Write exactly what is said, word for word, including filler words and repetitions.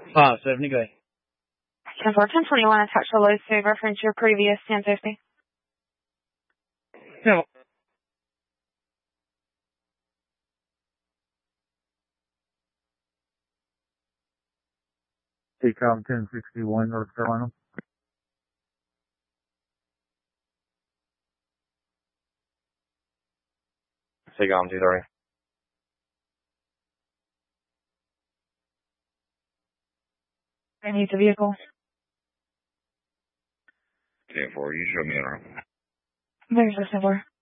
five seventy, go ahead. ten four, ten twenty-one, attach the load to reference your previous ten fifty. No. T COM ten sixty-one, North Carolina. T COM two thirty. I need the vehicle. ten four, you show me around. There's the silver.